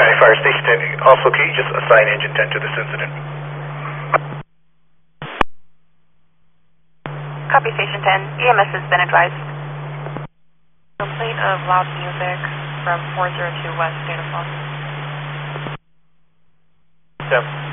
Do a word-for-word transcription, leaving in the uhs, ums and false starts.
County Fire Station ten. Also, can you just assign Engine ten to this incident? Copy Station ten. E M S has been advised. Complaint of loud music from four zero two West Data Phone. Yep.